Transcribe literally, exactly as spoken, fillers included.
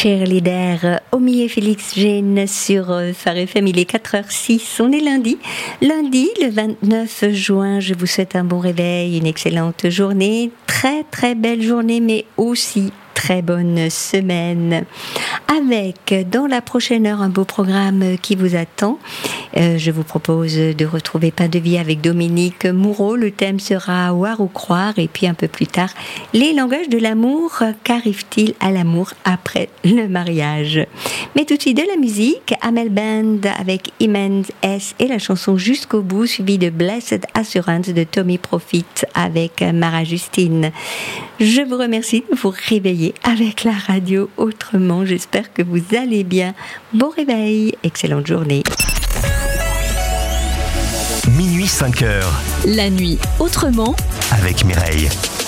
Cheerleader, Omi et Félix Jeanne sur Phare F M, il est quatre heures six, on est lundi, lundi le vingt-neuf juin, je vous souhaite un bon réveil, une excellente journée, très très belle journée mais aussi très bonne semaine. Avec, dans la prochaine heure, un beau programme qui vous attend. Euh, je vous propose de retrouver Pain de vie avec Dominique Moureau. Le thème sera Voir ou croire. Et puis un peu plus tard, les langages de l'amour. Qu'arrive-t-il à l'amour après le mariage? Mais tout de suite de la musique. Amel Band avec Iman S et la chanson Jusqu'au bout, suivie de Blessed Assurance de Tommy Profit avec Mara Justine. Je vous remercie de vous réveiller avec la radio autrement. J'espère que vous allez bien. Bon réveil, excellente journée. Minuit cinq heures. La nuit autrement avec Mireille.